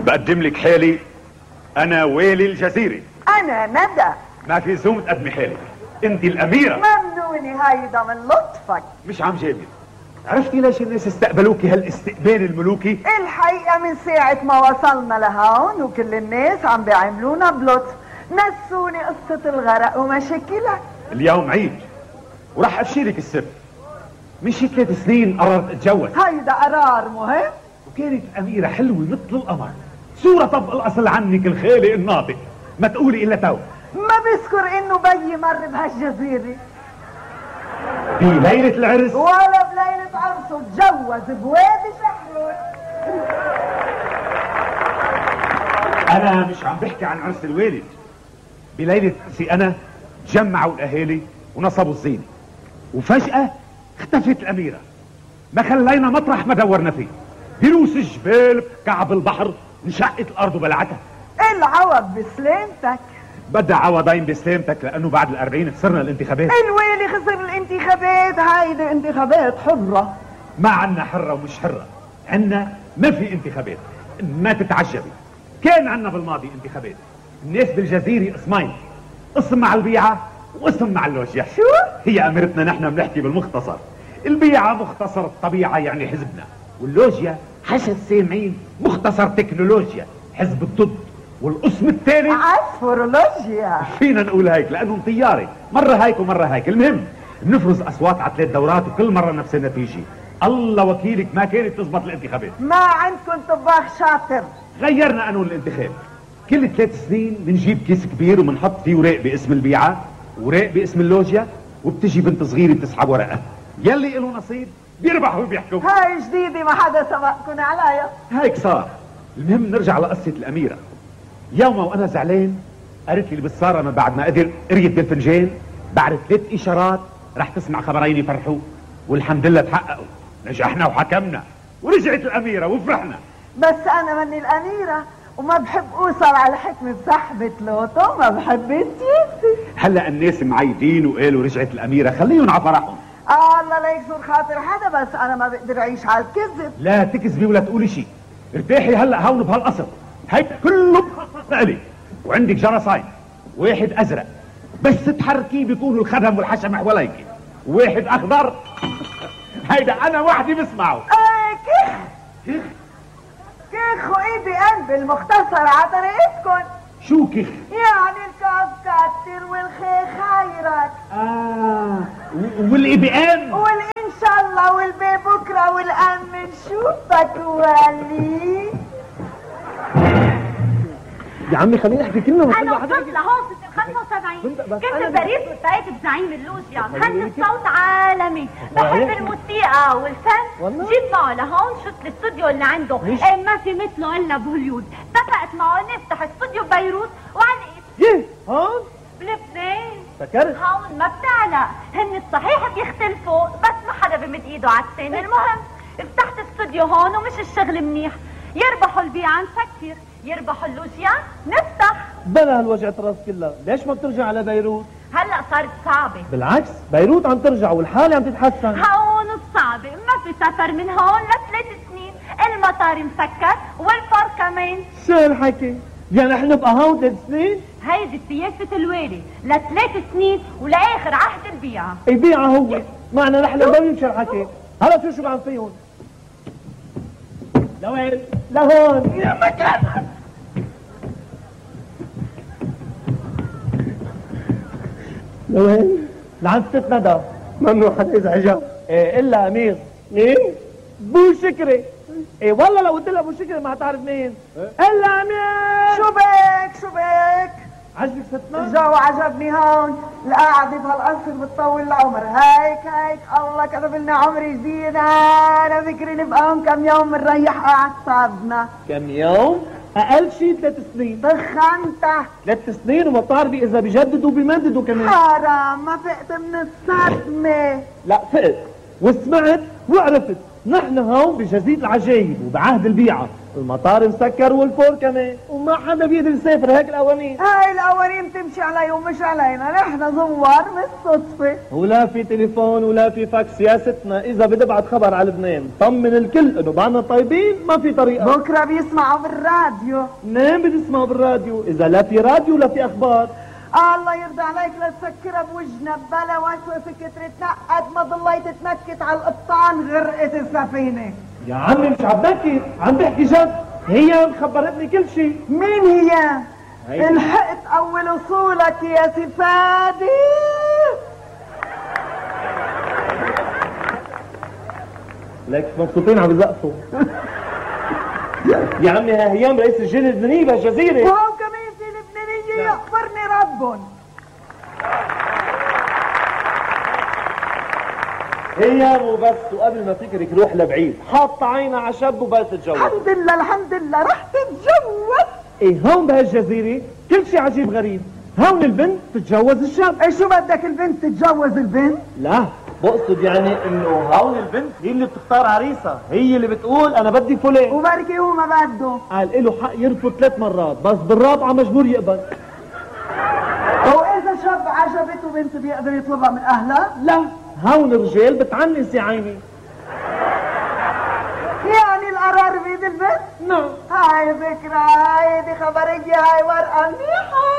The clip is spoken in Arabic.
بقدم لك حالي، انا ويلي الجزيري. انا ندى. ما في زوم تقدمي حالك، انت الاميرة. ممنوني هيدا من لطفك. مش عم جامل. عرفتي ليش الناس استقبلوكي هالاستقبال الملوكي؟ الحقيقة من ساعة ما وصلنا لهون وكل الناس عم بيعاملونا بلطف، نسوني قصة الغرق ومشاكلها. اليوم عيد وراح افشيلك السر. من شي 3 سنين قررت اتجوز. هيدا قرار مهم. وكانت اميرة حلوة مثل القمر، صورة طبق الاصل عنك الخالق الناطق، ما تقولي الا تو. ما بذكر انه بيي مر بهالجزيرة بليلة العرس ولا بليلة عرسه، تجوز بوادي شحرور. انا مش عم بحكي عن عرس الوالد. بليلة عرسي انا جمعوا الاهالي ونصبوا الزينة، وفجأة اختفت الاميرة. ما خلينا مطرح ما دورنا فيه، بروس الجبال كعب البحر، انشقت الارض وبلعتها. العوض بسلامتك. بدها عوضين بسلامتك، لانه بعد ال40 خسرنا الانتخابات. الويلي خسر الانتخابات، هيدي انتخابات حرة. ما عنا حرة ومش حرة، عنا ما في انتخابات. ما تتعجبي، كان عنا بالماضي انتخابات. الناس بالجزيرة اسمين، اسم مع البيعة واسم مع اللوجيا. شو؟ هي اميرتنا نحن بنحكي بالمختصر. البيعة مختصر الطبيعة يعني حزبنا، واللوجيا حشد سامعين مختصر تكنولوجيا حزب الضد، والاسم الثاني عصفورولوجيا. فينا نقول هيك لانه انطياري، مرة هيك ومرة هيك. المهم بنفرز اصوات على 3 دورات وكل مرة نفس النتيجة. الله وكيلك ما كانت تزبط الانتخابات. ما عندكم طباخ شاطر. غيرنا قانون الانتخاب، كل 3 سنين بنجيب كيس كبير وبنحط فيه ورق باسم البيعة ورق باسم اللوجيا، وبتجي بنت صغيرة تسحب ورقة، يلي له نصيب بيربح وبيحكم. هاي جديدة ما حدا سبقكن عليها. هيك صار. المهم نرجع لقصة الأميرة. يوما وأنا زعلان قالت لي البصارة من بعد ما قدر قريت بالفنجان بعد 3 إشارات رح تسمع خبرين يفرحوا، والحمد لله تحققوا. نجحنا وحكمنا ورجعت الأميرة وفرحنا. بس أنا مني الأميرة وما بحب أوصل على حكم بسحبة لوتو، ما بحب السياسة. هلا الناس معيدين وقالوا رجعت الأميرة، خليهم على فرحهم. الله لا يكسر خاطر حدا، بس أنا ما بقدر أعيش على الكذب. لا تكذبي ولا تقولي شيء، ارتاحي هلا هون بهالقصر، هيك كله مخصص لإلي. وعندك جرسين، واحد أزرق بس تحركيه بيكونوا الخدم والحشم حواليك، واحد أخضر هيدا أنا وحدي بسمعه. كيخ كيخ كيخ وإيدي قلبي المختصر على طريقتكم. شو كيخ؟ يعني الكاف كتر والخيخ خيرك. والإبقان والإن شاء الله والبي بكرة والأم نشوفك ولي. يا عمي خليني احكي كلمه. انا وصلت لهون ست 75 كنت بباريس والتقيت بزعيم اللوجيا، مهندس صوت عالمي، بحب الموسيقى والفن. جيت معه لهون شفت الاستوديو اللي عنده، ما في مثله الا بهوليود. اتفقت معه نفتح استوديو ببيروت وعن ايه هون بلبنان. فكرت هون ما بتعلق، هن صحيح بيختلفوا بس ما حدا بمد ايده على الثاني. المهم فتحت استوديو هون ومش الشغل منيح، يربحوا البيعة نسكر، يربحوا اللوجيا نفتح. بلا هالوجعة راس كلها، ليش ما بترجع على بيروت؟ هلا صارت صعبة. بالعكس بيروت عم ترجع والحالة عم تتحسن. هون الصعبة ما في سفر من هون ل3 سنين، المطار مسكر والفار كمان. شو هالحكي؟ يعني رح نبقى هون 3 سنين؟ هيدي سياسة الوالي، ل3 سنين ولاخر عهد البيعة. البيعة هو معنا نحن ما يمشي الحكي. هلا شو عم فيهم؟ لوين؟ لهون يا مكان. لوين؟ لعند ست ندى. ممنوع حدا يزعجها. ايه الا امير. مين؟ بو شكري. ايه والله لو قلت لها ابو شكري ما هتعرف مين. الا امير. شو بك شو بك؟ عجبك ستنا؟ الجو عجبني هون، القعدة بهالقصر بتطول العمر. هيك الله كتب لنا عمر جديد. انا فكري نبقى هون كم يوم بنريح قعد صابنا. كم يوم؟ اقل شيء 3 سنين. تخنت 3 سنين وما بتعرفي اذا بيجددوا بيمددوا كمان. حرام ما فقت من الصدمة. لا فقت وسمعت وعرفت. نحن هون بجزيرة العجايب وبعهد البيعة، المطار مسكر والفور كمان، وما حدا بيقدر يسافر هيك القوانين. هاي القوانين تمشي علي ومش علينا، نحن زوار بالصدفة. ولا في تليفون ولا في فاكس يا ستنا، إذا بدي ابعت خبر على لبنان طمن الكل إنه بعدنا طيبين ما في طريقة. بكرة بيسمعوا بالراديو. منين بدي اسمعوا بالراديو؟ إذا لا في راديو ولا في أخبار. الله يرضى عليك لا تسكرها بوجنا بلا وسوسة كترة نقد ما ضليت تنكت على القبطان غرقت السفينة. يا عمي مش عم بحكي، عم بحكي جد، هي خبرتني كل شيء. مين هي؟ الحقت أول وصولك يا سفادي. ليك مبسوطين عم يزقفوا. يا عمي ها هيام رئيس الجيش اللبناني بهالجزيرة. وهو كمان في لبنانية يقبرني ربهم. هيام وبس، وقبل ما فكرك روح لبعيد، حاط عينها على شاب وبدها تتجوز. الحمد لله الحمد لله رح تتجوز. ايه هون بهالجزيرة كل شيء عجيب غريب، هون البنت تتجوز الشاب. ايه شو بدك البنت تتجوز البنت؟ لا بقصد يعني انه هون البنت هي اللي بتختار عريسها، هي اللي بتقول انا بدي فلان، وبركي هو ما بده. قال له حق يرفض 3 مرات، بس بالرابعة مجبور يقبل. وإذا شاب عجبته بنت بيقدر يطلبها من أهلها؟ لا هون الرجال بتعنس يا عيني. يعني القرار بيد البنت؟ نعم. هاي فكرة، هاي دي خبرية، هاي ورقة منيحة.